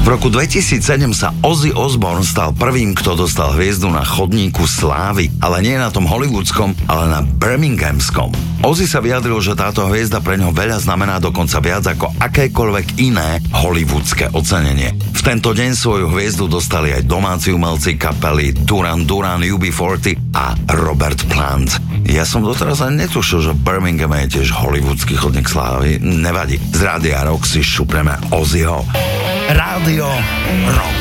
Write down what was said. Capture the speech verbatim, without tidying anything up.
V roku dvetisícsedem sa Ozzy Osbourne stal prvým, kto dostal hviezdu na chodníku slávy, ale nie na tom hollywoodskom, ale na birminghamskom. Ozzy sa vyjadril, že táto hviezda pre ňo veľa znamená, dokonca viac ako akékoľvek iné hollywoodske ocenenie. V tento deň svoju hviezdu dostali aj domáci umelci kapely Duran Duran, U B štyridsať a Robert Plant. Ja som doteraz ani netušil, že Birmingham je tiež hollywoodsky chodník slávy. Nevadí. Z Rádia Rock si šupneme Ozzyho. Rádio Rock.